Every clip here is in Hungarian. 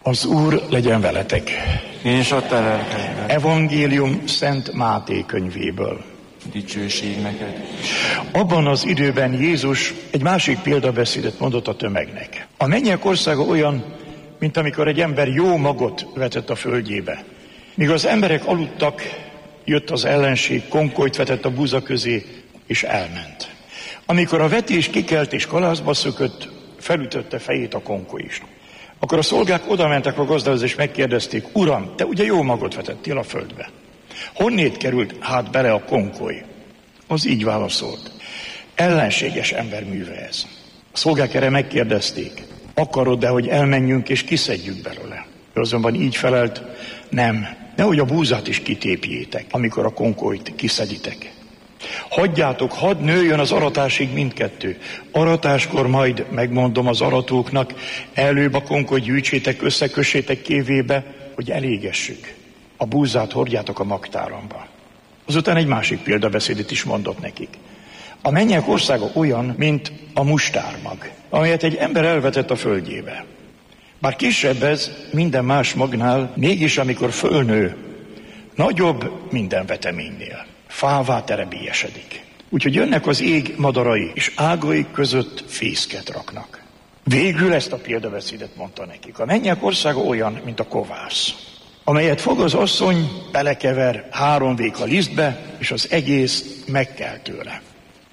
Az Úr legyen veletek. És a te lelkedben. Evangélium Szent Máté könyvéből. Dicsőség neked. Abban az időben Jézus egy másik példabeszédet mondott a tömegnek. A mennyek országa olyan, mint amikor egy ember jó magot vetett a földjébe. Míg az emberek aludtak, jött az ellenség, konkolyt vetett a búza közé, és elment. Amikor a vetés kikelt és kalászba szökött, felütötte fejét a konkoly is. Akkor a szolgák odamentek a gazdához, és megkérdezték: Uram, te ugye jó magot vetettél a földbe? Honnét került hát bele a konkoly? Az így válaszolt: ellenséges ember műve ez. A szolgák erre megkérdezték: akarod-e, hogy elmenjünk és kiszedjük belőle? Ő azonban így felelt: nem, nehogy a búzát is kitépjétek, amikor a konkolyt kiszeditek. Hagyjátok, hadd nőjön az aratásig mindkettő. Aratáskor majd megmondom az aratóknak, előbb a konkolyt gyűjtsétek, összekössétek kévébe, hogy elégessük. A búzát hordjátok a magtáramba. Azután egy másik példabeszédet is mondott nekik. A mennyek országa olyan, mint a mustármag, amelyet egy ember elvetett a földjébe. Bár kisebb ez minden más magnál, mégis amikor fölnő, nagyobb minden veteménynél. Fává terebélyesedik. Úgyhogy jönnek az ég madarai, és ágai között fészket raknak. Végül ezt a példabeszédet mondta nekik. A mennyek országa olyan, mint a kovász, amelyet fog az asszony, belekever 3 véka lisztbe, és az egész megkel tőle.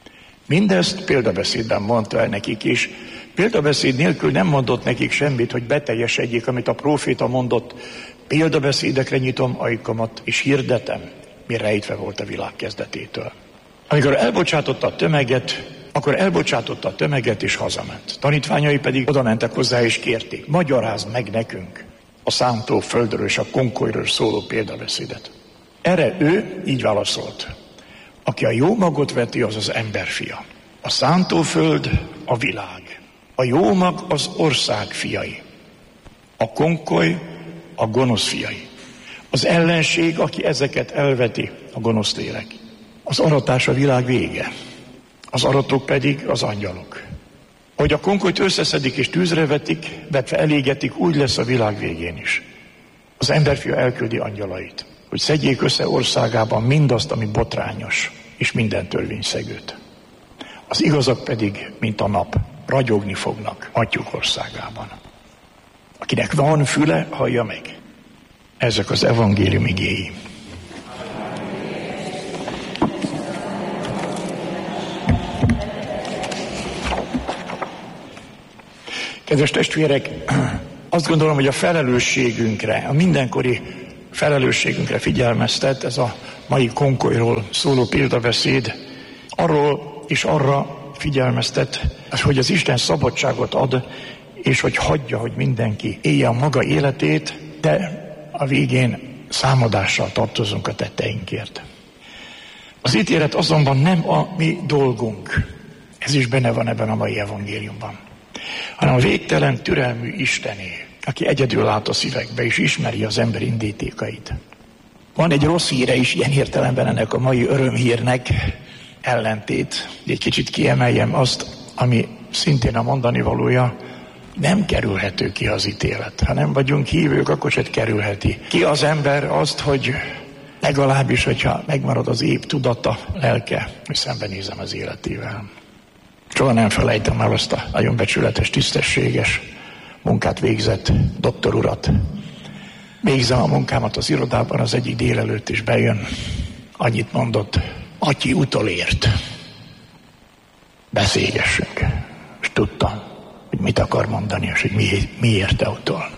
Mindezt példabeszédben mondta el nekik, és példabeszéd nélkül nem mondott nekik semmit, hogy beteljesedjék, amit a próféta mondott: példabeszédekre nyitom ajkamat, és hirdetem, mi rejtve volt a világ kezdetétől. Amikor elbocsátotta a tömeget, akkor elbocsátotta a tömeget, és hazament. Tanítványai pedig oda mentek hozzá, és kérték: magyarázd meg nekünk a szántóföldről és a konkolyról szóló példabeszédet. Erre ő így válaszolt: aki a jó magot veti, az az emberfia. A szántóföld a világ. A jó mag az ország fiai. A konkoly a gonosz fiai. Az ellenség, aki ezeket elveti, a gonosz lélek. Az aratás a világ vége. Az aratók pedig az angyalok. Hogy a konkolyt összeszedik és tűzre vetik, vetve elégetik, úgy lesz a világ végén is. Az emberfia elküldi angyalait, hogy szedjék össze országában mindazt, ami botrányos, és minden törvényszegőt. Az igazak pedig, mint a nap, ragyogni fognak atyuk országában. Akinek van füle, hallja meg. Ezek az evangélium igéi. Kedves testvérek, azt gondolom, hogy a felelősségünkre, a mindenkori felelősségünkre figyelmeztet ez a mai konkolyról szóló példabeszéd. Arról és arra figyelmeztet, hogy az Isten szabadságot ad, és hogy hagyja, hogy mindenki élje a maga életét, de a végén számadással tartozunk a tetteinkért. Az ítélet azonban nem a mi dolgunk. Ez is benne van ebben a mai evangéliumban. Hanem a végtelen türelmű Istené, aki egyedül lát a szívekbe, és ismeri az ember indítékait. Van egy rossz híre is ilyen értelemben ennek a mai örömhírnek, ellentét. Egy kicsit kiemeljem azt, ami szintén a mondani valója: nem kerülhető ki az ítélet. Ha nem vagyunk hívők, akkor se kerülheti ki az ember azt, hogy legalábbis, hogyha megmarad az épp tudata, lelke, hogy szembenézem az életével. Soha nem felejtem el azt a nagyon becsületes, tisztességes munkát végzett doktorurat. Végzem a munkámat az irodában az egyik délelőtt, és bejön, annyit mondott: Atyi utolért. Beszélgessünk. És tudtam, hogy mit akar mondani, és hogy miért te utol.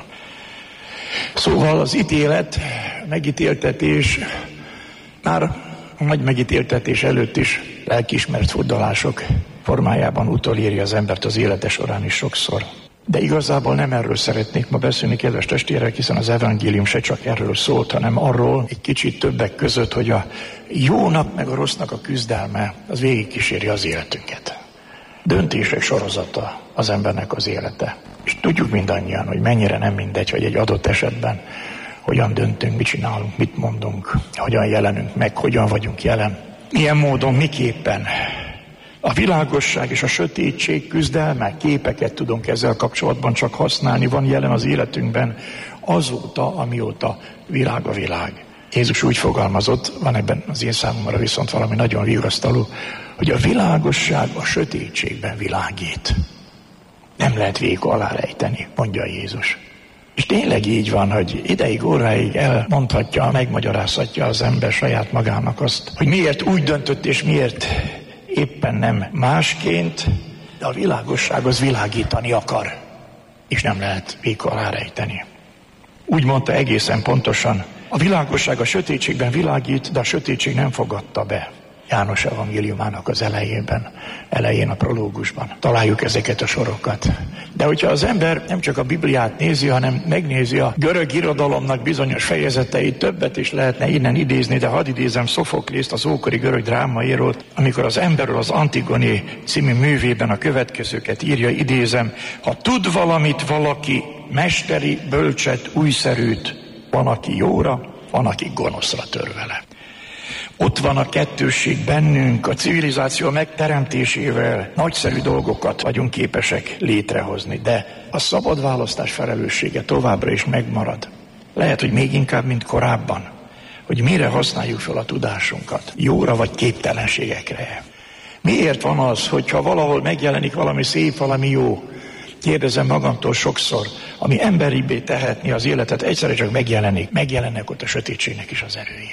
Szóval az ítélet, megítéltetés, már a nagy megítéltetés előtt is lelkiismert furdalások formájában utoléri az embert az élete során is sokszor. De igazából nem erről szeretnék ma beszélni, kedves testvérek, hiszen az evangélium se csak erről szólt, hanem arról egy kicsit többek között, hogy a jónak meg a rossznak a küzdelme az végigkíséri az életünket. Döntések sorozata az embernek az élete. És tudjuk mindannyian, hogy mennyire nem mindegy, hogy egy adott esetben hogyan döntünk, mit csinálunk, mit mondunk, hogyan jelenünk meg, hogyan vagyunk jelen. Milyen módon, miképpen A világosság és a sötétség küzdelme, képeket tudunk ezzel kapcsolatban csak használni, van jelen az életünkben azóta, amióta világ a világ. Jézus úgy fogalmazott, van ebben az én számomra viszont valami nagyon vigasztaló, hogy a világosság a sötétségben világít. Nem lehet véka alá rejteni, mondja Jézus. És tényleg így van, hogy ideig, óráig elmondhatja, megmagyarázhatja az ember saját magának azt, hogy miért úgy döntött és miért éppen nem másként, de a világosság az világítani akar, és nem lehet véka alá rejteni. Úgy mondta egészen pontosan, a világosság a sötétségben világít, de a sötétség nem fogadta be. János evangéliumának az elején a prológusban. Találjuk ezeket a sorokat. De hogyha az ember nem csak a Bibliát nézi, hanem megnézi a görög irodalomnak bizonyos fejezeteit, többet is lehetne innen idézni, de hadd idézem Szofoklészt, az ókori görög drámaírót, amikor az emberről az Antigoni című művében a következőket írja, idézem, ha tud valamit valaki, mesteri, bölcset, újszerűt, van, aki jóra, van, aki gonoszra tör vele. Ott van a kettősség bennünk, a civilizáció megteremtésével nagyszerű dolgokat vagyunk képesek létrehozni, de a szabad választás felelőssége továbbra is megmarad. Lehet, hogy még inkább, mint korábban, hogy mire használjuk fel a tudásunkat, jóra vagy képtelenségekre. Miért van az, hogyha valahol megjelenik valami szép, valami jó, kérdezem magamtól sokszor, ami emberibbé tehetni az életet, egyszerre csak megjelennek ott a sötétségnek is az erői.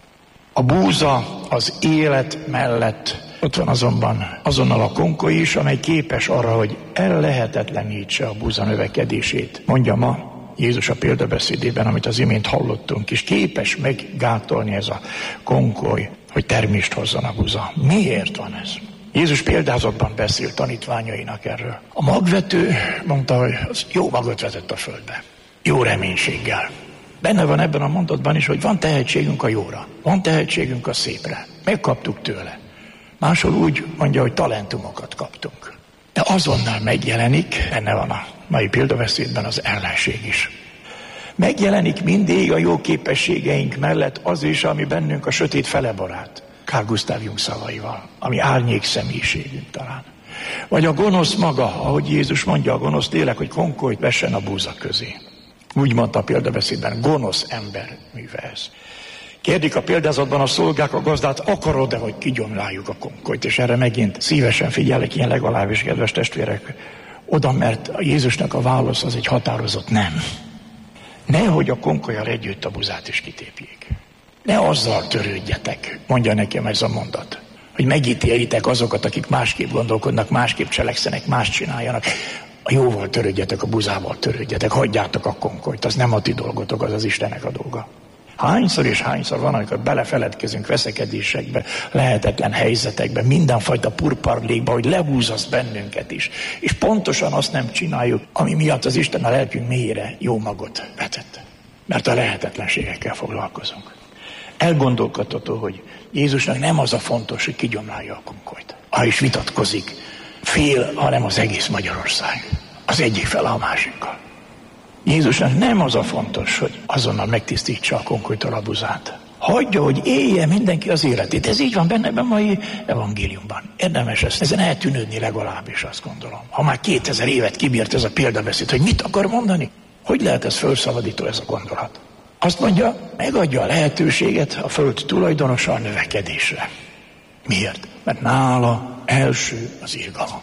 A búza az élet mellett, ott van azonnal a konkoly is, amely képes arra, hogy ellehetetlenítse a búza növekedését. Mondja ma Jézus a példabeszédében, amit az imént hallottunk, és képes meggátolni ez a konkoly, hogy termést hozzon a búza. Miért van ez? Jézus példázatban beszél tanítványainak erről. A magvető mondta, hogy az jó magot vetett a földbe. Jó reménységgel. Benne van ebben a mondatban is, hogy van tehetségünk a jóra, van tehetségünk a szépre. Megkaptuk tőle. Máshol úgy mondja, hogy talentumokat kaptunk. De azonnal megjelenik, benne van a mai példabeszédben az ellenség is. Megjelenik mindig a jó képességeink mellett az is, ami bennünk a sötét fele barát. Carl Gustav Jung szavaival, ami árnyék személyiségünk talán. Vagy a gonosz maga, ahogy Jézus mondja, a gonosz lélek, hogy konkolyt vessen a búza közé. Úgy mondta a példabeszédben, gonosz ember műve ez. Kérdik a példázatban a szolgák a gazdát, akarod-e, hogy kigyomláljuk a konkolyt? És erre megint szívesen figyelek, ilyen legalábbis, kedves testvérek, oda, mert a Jézusnak a válasz az egy határozott nem. Nehogy a konkollyal együtt a buzát is kitépjék. Ne azzal törődjetek, mondja nekem ez a mondat, hogy megítélitek azokat, akik másképp gondolkodnak, másképp cselekszenek, más csináljanak. A jóval törődjetek, a buzával törődjetek, hagyjátok a konkolyt, az nem a ti dolgotok, az az Istennek a dolga. Hányszor és hányszor van, amikor belefeledkezünk veszekedésekbe, lehetetlen helyzetekbe, mindenfajta purparlékba, hogy lehúzasz bennünket is. És pontosan azt nem csináljuk, ami miatt az Isten a lelkünk mélyére jó magot vetett. Mert a lehetetlenségekkel foglalkozunk. Elgondolkodható, hogy Jézusnak nem az a fontos, hogy kigyomlálja a konkolyt. Ha is vitatkozik, fél, hanem az egész Magyarország. Az egyik fele a másikkal. Jézusnak nem az a fontos, hogy azonnal megtisztítsa a konkolytól a buzát. Hagyja, hogy élje mindenki az életét. Ez így van benne a mai evangéliumban. Érdemes ezen eltűnődni legalábbis, azt gondolom. Ha már 2000 évet kibírt ez a példabeszéd, hogy mit akar mondani? Hogy lehet ez felszabadító, ez a gondolat? Azt mondja, megadja a lehetőséget a föld tulajdonosa a növekedésre. Miért? Mert nála első az irgalom.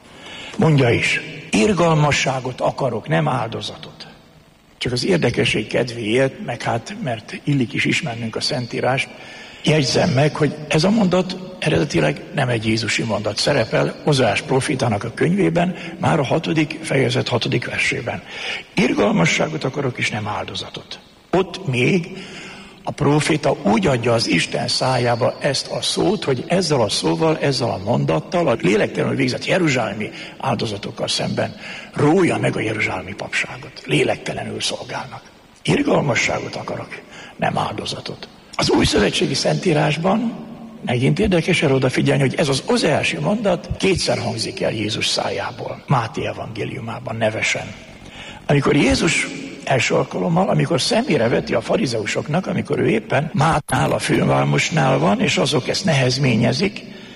Mondja is, irgalmasságot akarok, nem áldozatot. Csak az érdekesség kedvéért, meg hát, mert illik is ismernünk a Szentírást, jegyzem meg, hogy ez a mondat eredetileg nem egy jézusi mondat szerepel, Ozeás prófétának a könyvében, már a 6. fejezet 6. versében. Irgalmasságot akarok, és nem áldozatot. Ott még a próféta úgy adja az Isten szájába ezt a szót, hogy ezzel a szóval, ezzel a mondattal, a lélektelenül végzett jeruzsálemi áldozatokkal szemben rója meg a jeruzsálemi papságot. Lélektelenül szolgálnak. Irgalmasságot akarok, nem áldozatot. Az újszövetségi Szentírásban megint érdekes erre odafigyelni, hogy ez az ozeási mondat kétszer hangzik el Jézus szájából, Máté evangéliumában nevesen. Amikor Jézus első alkalommal, amikor szemére veti a farizeusoknak, amikor ő éppen Mátnál, a fővámosnál van, és azok ezt nehezményezik,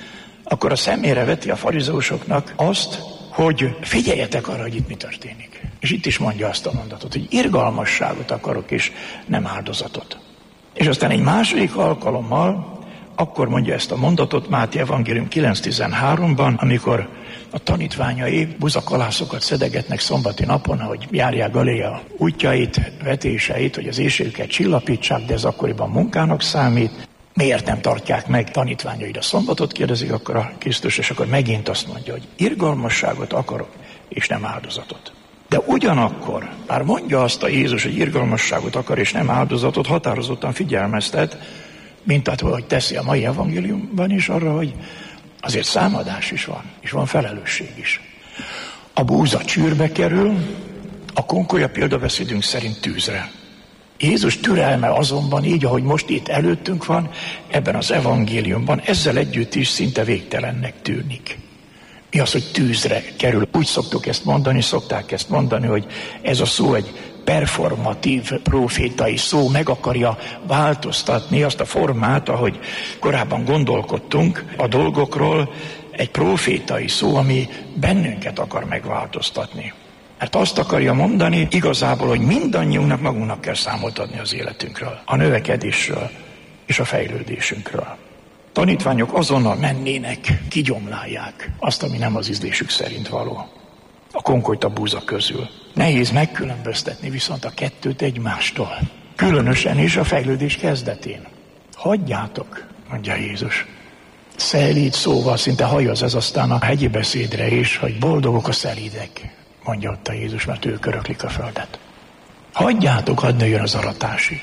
akkor a szemére veti a farizeusoknak azt, hogy figyeljetek arra, hogy itt mi történik. És itt is mondja azt a mondatot, hogy irgalmasságot akarok, és nem áldozatot. És aztán egy második alkalommal akkor mondja ezt a mondatot Máté Evangélium 9:13-ban, amikor a tanítványai buzakalászokat szedegetnek szombati napon, hogy járják Galilea útjait, vetéseit, hogy az éjségüket csillapítsák, de ez akkoriban munkának számít. Miért nem tartják meg tanítványaid a szombatot, kérdezik akkor a Krisztus, és akkor megint azt mondja, hogy irgalmasságot akarok, és nem áldozatot. De ugyanakkor, már mondja azt a Jézus, hogy irgalmasságot akar, és nem áldozatot, határozottan figyelmeztet, mint ahogy teszi a mai evangéliumban is arra, hogy azért számadás is van, és van felelősség is. A búza csűrbe kerül, a konkolya példabeszédünk szerint tűzre. Jézus türelme azonban így, ahogy most itt előttünk van, ebben az evangéliumban, ezzel együtt is szinte végtelennek tűnik. Mi az, hogy tűzre kerül? Úgy szokták ezt mondani, hogy ez a szó egy performatív profétai szó, meg akarja változtatni azt a formát, ahogy korábban gondolkodtunk a dolgokról, egy profétai szó, ami bennünket akar megváltoztatni. Mert azt akarja mondani igazából, hogy mindannyiunknak magunknak kell számot adni az életünkről, a növekedésről és a fejlődésünkről. Tanítványok azonnal mennének, kigyomlálják azt, ami nem az ízlésük szerint való. A konkolyt a búza közül. Nehéz megkülönböztetni viszont a kettőt egymástól. Különösen is a fejlődés kezdetén. Hagyjátok, mondja Jézus. Szelíd szóval szinte hajaz ez aztán a hegyi beszédre is, hogy boldogok a szelídek, mondja ott a Jézus, mert ők öröklik a földet. Hagyjátok, hadd nőjön az aratásig.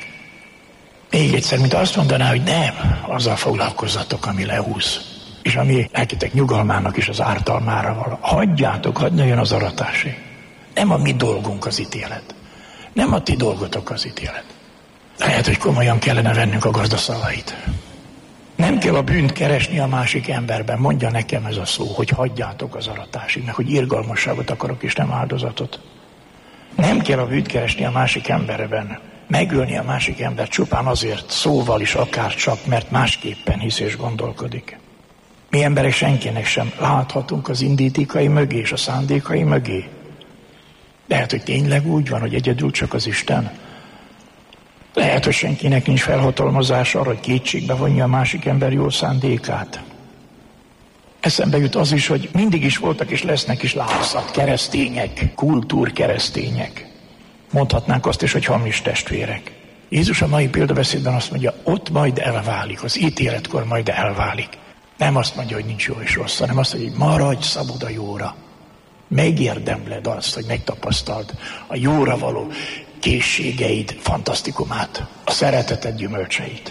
Még egyszer, mint azt mondaná, hogy nem, azzal foglalkozzatok, ami lehúz. És ami lelketek nyugalmának is az ártalmára való. Hagyjátok, hadd nőjön az aratásig. Nem a mi dolgunk az ítélet. Nem a ti dolgotok az ítélet. Lehet, hogy komolyan kellene vennünk a gazda szavait. Nem kell a bűnt keresni a másik emberben, mondja nekem ez a szó, hogy hagyjátok az aratásig, meg hogy irgalmasságot akarok és nem áldozatot. Nem kell a bűnt keresni a másik emberben, megölni a másik embert csupán azért, szóval is akár csak, mert másképpen hisz és gondolkodik. Mi emberek senkinek sem láthatunk az indítékai mögé és a szándékai mögé. Lehet, hogy tényleg úgy van, hogy egyedül csak az Isten. Lehet, hogy senkinek nincs felhatalmazás arra, hogy kétségbe vonja a másik ember jó szándékát. Eszembe jut az is, hogy mindig is voltak és lesznek is látszat keresztények, kultúrkeresztények. Mondhatnánk azt is, hogy hamis testvérek. Jézus a mai példabeszédben azt mondja, ott majd elválik, az ítéletkor majd elválik. Nem azt mondja, hogy nincs jó és rossz, hanem azt mondja, hogy maradj szabad a jóra. Megérdemled azt, hogy megtapasztald a jóra való készségeid fantasztikumát, a szereteted gyümölcseit.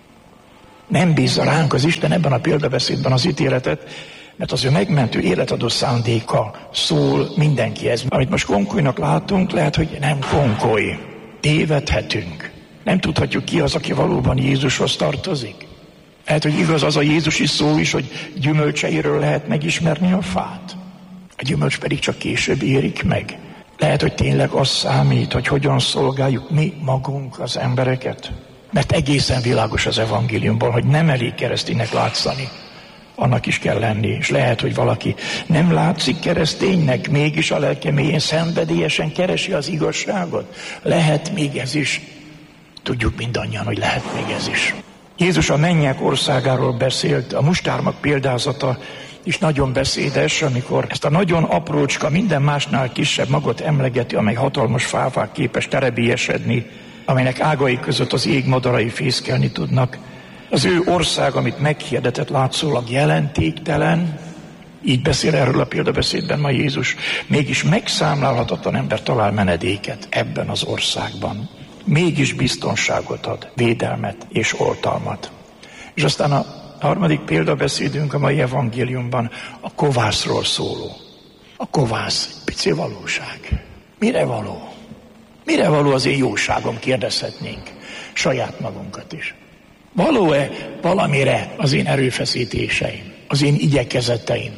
Nem bízza ránk az Isten ebben a példabeszédben az ítéletet, mert az ő megmentő életadó szándéka szól mindenkihez. Amit most konkolynak látunk, lehet, hogy nem konkoly. Tévedhetünk. Nem tudhatjuk ki az, aki valóban Jézushoz tartozik. Lehet, hogy igaz az a Jézusi szó is, hogy gyümölcseiről lehet megismerni a fát. A gyümölcs pedig csak később érik meg. Lehet, hogy tényleg az számít, hogy hogyan szolgáljuk mi magunk az embereket. Mert egészen világos az evangéliumból, hogy nem elég kereszténynek látszani. Annak is kell lenni. És lehet, hogy valaki nem látszik kereszténynek, mégis a lelke mélyén szenvedélyesen keresi az igazságot. Lehet még ez is. Tudjuk mindannyian, hogy lehet még ez is. Jézus a mennyek országáról beszélt, a mustármag példázata is nagyon beszédes, amikor ezt a nagyon aprócska, minden másnál kisebb magot emlegeti, amely hatalmas fává képes terebélyesedni, amelynek ágai között az ég madarai fészkelni tudnak. Az ő ország, amit meghirdetett, látszólag jelentéktelen, így beszél erről a példabeszédben ma Jézus, mégis megszámlálhatatlan ember talál menedéket ebben az országban. Mégis biztonságot ad, védelmet és oltalmat. És aztán a harmadik példabeszédünk a mai evangéliumban a kovászról szóló. A kovász, pici valóság. Mire való? Mire való az én jóságom, kérdezhetnénk saját magunkat is. Való-e valamire az én erőfeszítéseim, az én igyekezeteim?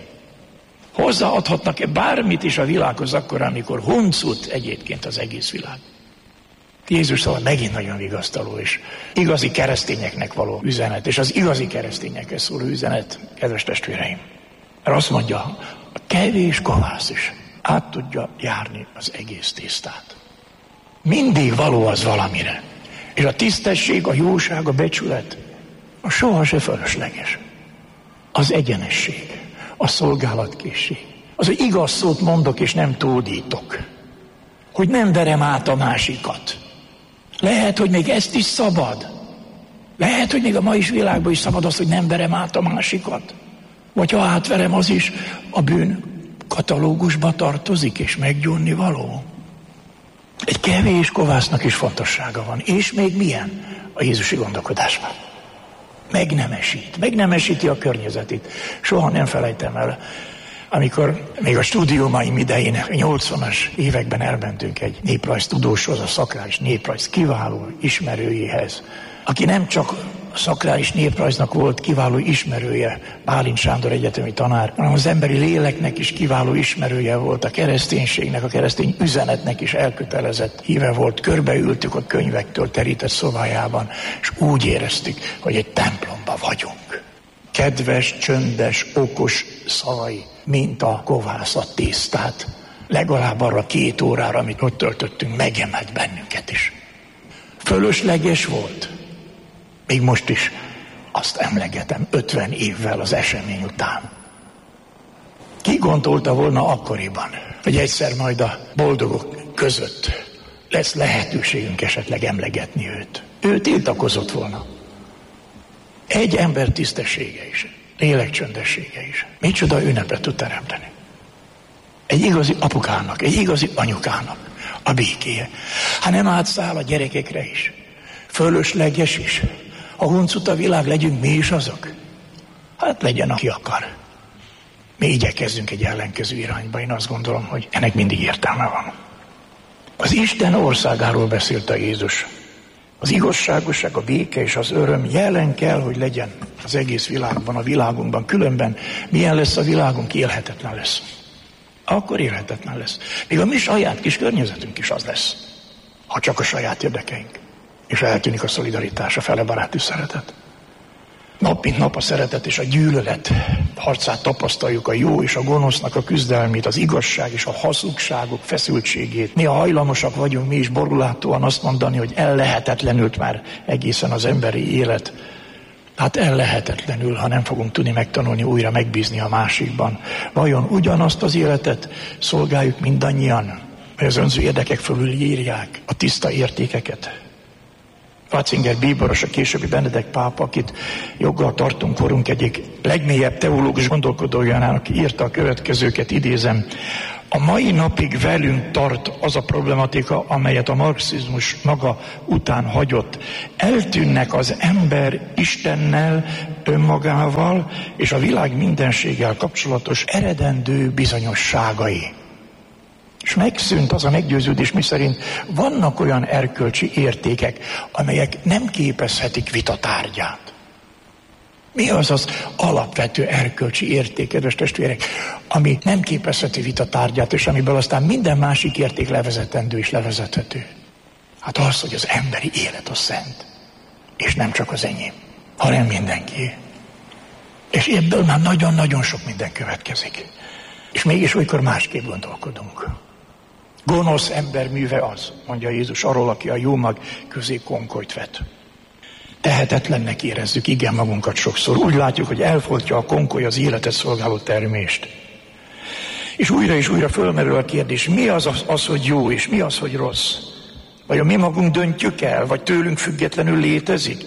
Hozzáadhatnak-e bármit is a világhoz akkor, amikor huncut egyébként az egész világ? Jézus szava megint nagyon vigasztaló, és igazi keresztényeknek való üzenet, és az igazi keresztényekhez szóló üzenet, kedves testvéreim. Mert azt mondja, a kevés kovász is át tudja járni az egész tésztát. Mindig való az valamire. És a tisztesség, a jóság, a becsület, a soha se fölösleges. Az egyenesség, a szolgálatkészség. Az, hogy igaz szót mondok és nem tódítok. Hogy nem verem át a másikat. Lehet, hogy még ezt is szabad. Lehet, hogy még a mai világban is szabad az, hogy nem verem át a másikat. Vagy ha átverem, az is a bűn katalógusba tartozik, és meggyónni való. Egy kevés kovásznak is fontossága van. És még milyen a jézusi gondolkodásban. Megnemesíti a környezetét. Soha nem felejtem el, amikor még a stúdiumaim idején, a 80-as években elmentünk egy néprajztudóshoz, a szakrális néprajz kiváló ismerőjéhez, aki nem csak a szakrális néprajznak volt kiváló ismerője, Bálint Sándor egyetemi tanár, hanem az emberi léleknek is kiváló ismerője volt, a kereszténységnek, a keresztény üzenetnek is elkötelezett híve volt. Körbeültük a könyvektől terített szobájában, és úgy éreztük, hogy egy templomban vagyunk. Kedves, csöndes, okos szavai, mint a kovász a tésztát. Legalább arra 2 órára, amit ott töltöttünk, megemelt bennünket is. Fölösleges volt. Még most is azt emlegetem 50 évvel az esemény után. Ki gondolta volna akkoriban, hogy egyszer majd a boldogok között lesz lehetőségünk esetleg emlegetni őt. Ő tiltakozott volna. Egy ember tisztessége is, lélekcsöndessége is. Micsoda ünnepet tud teremteni. Egy igazi apukának, egy igazi anyukának a békéje. Ha nem átszáll a gyerekekre is, fölösleges is. Ha huncut a világ, legyünk mi is azok. Hát legyen, aki akar. Mi igyekezzünk egy ellenkező irányba. Én azt gondolom, hogy ennek mindig értelme van. Az Isten országáról beszélt a Jézus. Az igazságosság, a béke és az öröm jelen kell, hogy legyen az egész világban, a világunkban. Különben milyen lesz a világunk? Élhetetlen lesz. Akkor élhetetlen lesz. Még a mi saját kis környezetünk is az lesz. Ha csak a saját érdekeink. És eltűnik a szolidaritás, a felebaráti szeretet. Nap mint nap a szeretet és a gyűlölet harcát tapasztaljuk, a jó és a gonosznak a küzdelmét, az igazság és a hazugságok feszültségét. Néha hajlamosak vagyunk mi is borulátóan azt mondani, hogy ellehetetlenült már egészen az emberi élet. Hát ellehetetlenül, ha nem fogunk tudni megtanulni újra megbízni a másikban. Vajon ugyanazt az életet szolgáljuk mindannyian, hogy az önző érdekek fölül írják a tiszta értékeket? Ratzinger bíboros, a későbbi Benedek pápa, akit joggal tartunk korunk egyik legmélyebb teológus gondolkodójának írta a következőket, idézem. A mai napig velünk tart az a problematika, amelyet a marxizmus maga után hagyott. Eltűnnek az ember Istennel, önmagával és a világ mindenséggel kapcsolatos eredendő bizonyosságai. És megszűnt az a meggyőződés, miszerint vannak olyan erkölcsi értékek, amelyek nem képezhetik vita tárgyát. Mi az az alapvető erkölcsi érték, kedves testvérek, ami nem képezheti vita tárgyát, és amiből aztán minden másik érték levezetendő és levezethető? Hát az, hogy az emberi élet a szent, és nem csak az enyém, hanem mindenki. És ebből már nagyon-nagyon sok minden következik. És mégis olykor másképp gondolkodunk. Gonosz ember műve az, mondja Jézus arról, aki a jó mag közé konkolyt vet. Tehetetlennek érezzük, igen, magunkat sokszor. Úgy látjuk, hogy elfoltja a konkoly az életet szolgáló termést. És újra fölmerül a kérdés, mi az, hogy jó, és mi az, hogy rossz? Vajon mi magunk döntjük el, vagy tőlünk függetlenül létezik?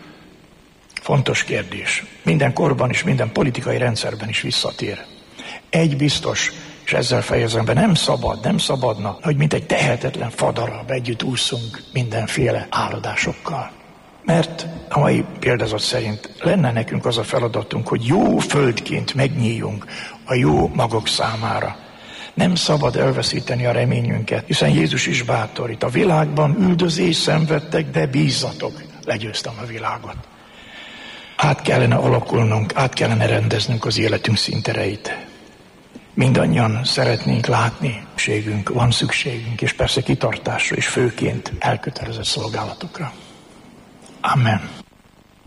Fontos kérdés. Minden korban és minden politikai rendszerben is visszatér. Egy biztos, és ezzel fejezem be, nem szabadna, hogy mint egy tehetetlen fadarab együtt ússzunk mindenféle álladásokkal. Mert a mai példázat szerint lenne nekünk az a feladatunk, hogy jó földként megnyíljunk a jó magok számára. Nem szabad elveszíteni a reményünket, hiszen Jézus is bátorít. A világban üldözést szenvedtek, de bízzatok, legyőztem a világot. Át kellene alakulnunk, át kellene rendeznünk az életünk színtereit. mindannyian szeretnénk látni, van szükségünk, és persze kitartásra, és főként elkötelezett szolgálatokra. Amen.